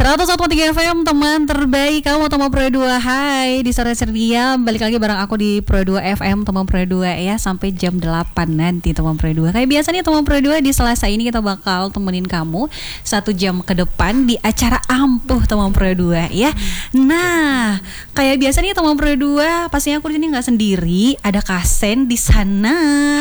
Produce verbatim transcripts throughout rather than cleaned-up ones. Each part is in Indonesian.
seratus satu koma tiga F M, teman terbaik kamu, teman Pro dua. Hai, di sore ceria balik lagi bareng aku di Pro dua F M, teman Pro dua ya, sampai jam delapan nanti teman Pro dua. Kayak biasa nih teman Pro dua, di Selasa ini kita bakal temenin kamu satu jam ke depan di acara Ampuh teman Pro dua ya. Nah, kayak biasa nih teman Pro dua, pastinya aku di sini nggak sendiri, ada Kasen di sana.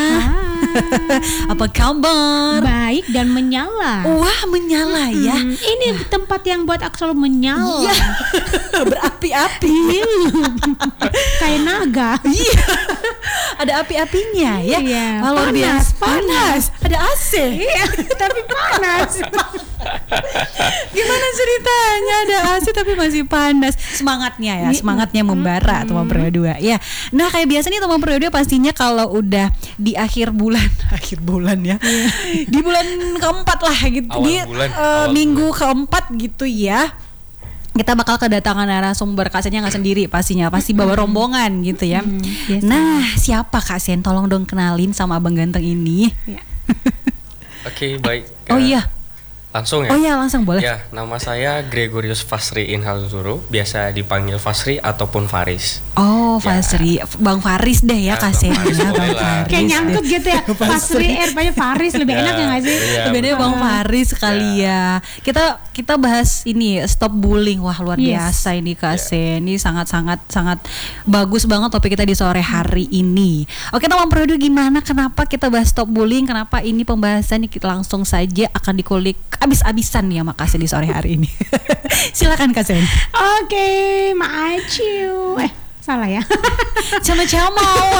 Apa kabar? Baik dan menyala. Wah, menyala hmm, ya. Ini tempat yang buat aku selalu menyala. Iya. Berapi-api. Kayak naga. Iya. Ada api-apinya ya. Iya. Luar biasa. Panas. Ada A C. Iya, tapi panas. Gimana ceritanya ada A C tapi masih panas? Semangatnya ya, semangatnya membara teman Pro dua ya. Nah, kayak biasa nih teman Pro dua, pastinya kalau udah di akhir bulan, akhir bulan ya. Di bulan keempat lah gitu. Awal di bulan, uh, awal minggu bulan. keempat gitu ya. Kita bakal kedatangan narasumber. Kasennya nggak sendiri pastinya, pasti bawa rombongan gitu ya. Hmm, yes, nah, siapa Kak Sen? Tolong dong kenalin sama abang ganteng ini. Ya. Oke, baik. Oh Uh, iya. Langsung ya? Oh iya, langsung boleh. Ya, nama saya Gregorius Fasri Inhalzuru, biasa dipanggil Fasri ataupun Faris. Oh, Ya. Fasri, Bang Faris deh ya, Ya, Kak Bang Sen Faris, ya, boleh Bang lah. Faris. Kayak nyangkut gitu ya. Fasri. Fasri, eh rupanya Faris lebih Ya, enak ya nggak sih? iya. Sebenarnya Bang Faris sekali ya. Kita kita bahas ini stop bullying. Wah, luar Yes. biasa ini Kak Sen. Ini sangat-sangat sangat bagus banget topik kita di sore hari ini. Oke, teman Produ, gimana kenapa kita bahas stop bullying? Kenapa ini pembahasan ini kita langsung saja akan dikulik abis-abisan ya sama Kak Sen di sore hari ini. Silakan Kak Sen. Oke, Maaciu. Eh, salah ya. Sama-sama.